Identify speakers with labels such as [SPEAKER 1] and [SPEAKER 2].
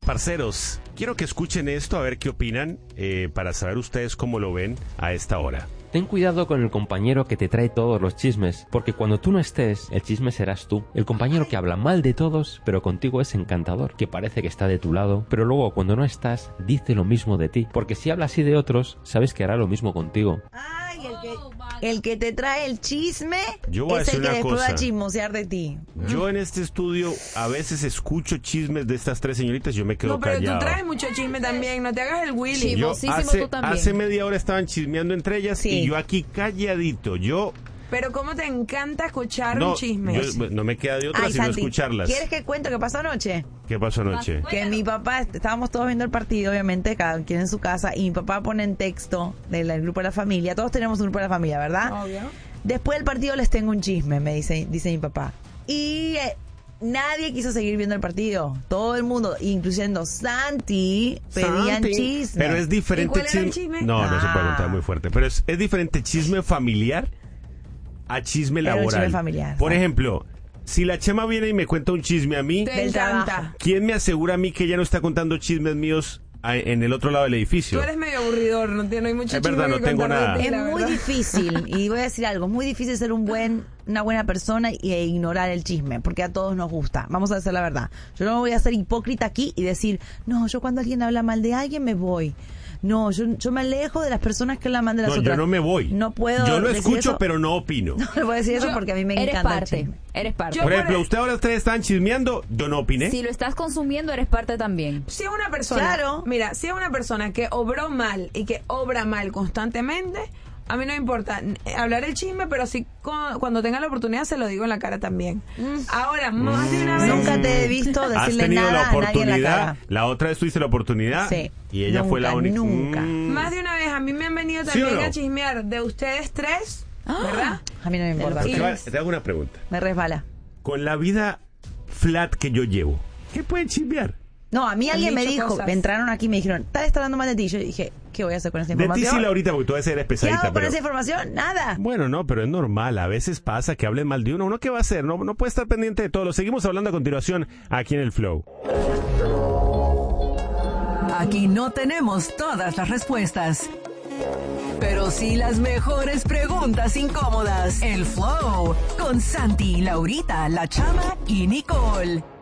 [SPEAKER 1] Parceros, quiero que escuchen esto, a ver qué opinan, para saber ustedes cómo lo ven a esta hora.
[SPEAKER 2] Ten cuidado con el compañero que te trae todos los chismes, porque cuando tú no estés, el chisme serás tú. El compañero que habla mal de todos, pero contigo es encantador, que parece que está de tu lado, pero luego cuando no estás, dice lo mismo de ti. Porque si habla así de otros, sabes que hará lo mismo contigo.
[SPEAKER 3] Ay, el que te trae el chisme
[SPEAKER 1] Yo voy a
[SPEAKER 3] es
[SPEAKER 1] decir
[SPEAKER 3] el que
[SPEAKER 1] una
[SPEAKER 3] después va
[SPEAKER 1] cosa.
[SPEAKER 3] a chismosear de ti.
[SPEAKER 1] Yo en este estudio a veces escucho chismes de estas tres señoritas, yo me quedo
[SPEAKER 4] No, pero
[SPEAKER 1] callado.
[SPEAKER 4] tú traes mucho chisme también, no te hagas el Willy.
[SPEAKER 1] Yo
[SPEAKER 5] Chismosísimo tú también.
[SPEAKER 1] hace media hora estaban chismeando entre ellas
[SPEAKER 3] Sí.
[SPEAKER 1] y yo aquí calladito.
[SPEAKER 4] Pero cómo te encanta escuchar
[SPEAKER 1] No,
[SPEAKER 4] un chisme.
[SPEAKER 1] no me queda de otra
[SPEAKER 3] Ay,
[SPEAKER 1] sino
[SPEAKER 3] Santi,
[SPEAKER 1] escucharlas.
[SPEAKER 3] ¿quieres que cuente qué pasó anoche?
[SPEAKER 1] ¿Qué pasó anoche?
[SPEAKER 3] Que mi papá, estábamos todos viendo el partido, obviamente, cada quien en su casa, y mi papá pone en texto del grupo de la familia, todos tenemos un grupo de la familia, ¿verdad?
[SPEAKER 4] Obvio.
[SPEAKER 3] Después del partido les tengo un chisme, me dice mi papá. Y nadie quiso seguir viendo el partido. Todo el mundo, incluyendo Santi, pedían
[SPEAKER 1] Santi.
[SPEAKER 3] chisme.
[SPEAKER 1] Pero es diferente
[SPEAKER 4] ¿Y cuál era el chisme?
[SPEAKER 1] No se puede
[SPEAKER 3] Ah.
[SPEAKER 1] contar muy fuerte. Pero es diferente chisme familiar a chisme
[SPEAKER 3] Era un
[SPEAKER 1] laboral.
[SPEAKER 3] chisme familiar,
[SPEAKER 1] Por
[SPEAKER 3] exacto.
[SPEAKER 1] ejemplo, si la Chema viene y me cuenta un chisme a mí,
[SPEAKER 4] Te
[SPEAKER 3] Del
[SPEAKER 4] encanta.
[SPEAKER 3] trabajo.
[SPEAKER 1] ¿quién me asegura a mí que ella no está contando chismes míos en el otro lado del edificio?
[SPEAKER 4] Tú eres medio aburridor, no hay mucho
[SPEAKER 1] Es verdad,
[SPEAKER 4] chisme
[SPEAKER 1] no
[SPEAKER 4] que
[SPEAKER 1] tengo
[SPEAKER 4] contar de
[SPEAKER 1] nada.
[SPEAKER 4] ti,
[SPEAKER 3] Es
[SPEAKER 4] la
[SPEAKER 3] muy
[SPEAKER 4] verdad.
[SPEAKER 3] difícil, y voy a decir algo, es muy difícil ser una buena persona e ignorar el chisme, porque a todos nos gusta. Vamos a decir la verdad. Yo no voy a ser hipócrita aquí y decir, no, yo cuando alguien habla mal de alguien me voy. No, yo me alejo de las personas que hablan mal de las
[SPEAKER 1] No,
[SPEAKER 3] otras.
[SPEAKER 1] yo no me voy.
[SPEAKER 3] No puedo
[SPEAKER 1] Yo lo
[SPEAKER 3] decir
[SPEAKER 1] escucho,
[SPEAKER 3] eso.
[SPEAKER 1] pero no opino.
[SPEAKER 3] No le voy a decir eso porque a mí me
[SPEAKER 5] Eres
[SPEAKER 3] encanta el
[SPEAKER 5] parte,
[SPEAKER 3] chisme.
[SPEAKER 5] eres parte.
[SPEAKER 1] Por ejemplo, ustedes estaban chismeando, yo no opiné.
[SPEAKER 5] Si lo estás consumiendo, eres parte también.
[SPEAKER 4] Si es una persona,
[SPEAKER 3] Claro.
[SPEAKER 4] mira, si es una persona que obró mal y que obra mal constantemente, a mí no me importa hablar el chisme, pero sí cuando tenga la oportunidad se lo digo en la cara también. Ahora, más de una vez.
[SPEAKER 3] Nunca te he visto
[SPEAKER 1] Has
[SPEAKER 3] decirle
[SPEAKER 1] tenido
[SPEAKER 3] nada
[SPEAKER 1] la
[SPEAKER 3] a nadie en la
[SPEAKER 1] oportunidad,
[SPEAKER 3] cara.
[SPEAKER 1] la otra vez tuviste la oportunidad
[SPEAKER 3] Sí.
[SPEAKER 1] y ella fue la única.
[SPEAKER 3] Nunca.
[SPEAKER 4] Más de una vez a mí me han venido
[SPEAKER 1] ¿Sí
[SPEAKER 4] también
[SPEAKER 1] o no?
[SPEAKER 4] a chismear de ustedes tres, ¿verdad?
[SPEAKER 3] A mí no me importa.
[SPEAKER 1] Porque
[SPEAKER 4] Y-
[SPEAKER 1] te hago una pregunta.
[SPEAKER 3] Me resbala.
[SPEAKER 1] Con la vida flat que yo llevo, ¿qué pueden chismear?
[SPEAKER 3] No, a mí
[SPEAKER 4] Han
[SPEAKER 3] alguien me
[SPEAKER 4] dicho
[SPEAKER 3] dijo,
[SPEAKER 4] cosas.
[SPEAKER 3] me entraron aquí y me dijeron, tal está hablando mal de ti. Yo dije, ¿qué voy a hacer con esa
[SPEAKER 1] De ti
[SPEAKER 3] información?
[SPEAKER 1] sí, Laurita, porque tú a veces eres
[SPEAKER 3] ¿Qué
[SPEAKER 1] pesadita.
[SPEAKER 3] hago con
[SPEAKER 1] pero...
[SPEAKER 3] esa información? Nada.
[SPEAKER 1] Bueno, no, pero es normal. A veces pasa que hablen mal de uno. ¿Uno qué va a hacer? No puede estar pendiente de todo. Lo seguimos hablando a continuación aquí en el Flow.
[SPEAKER 6] Aquí no tenemos todas las respuestas, pero sí las mejores preguntas incómodas. El Flow con Santi, Laurita, La Chama y Nicole.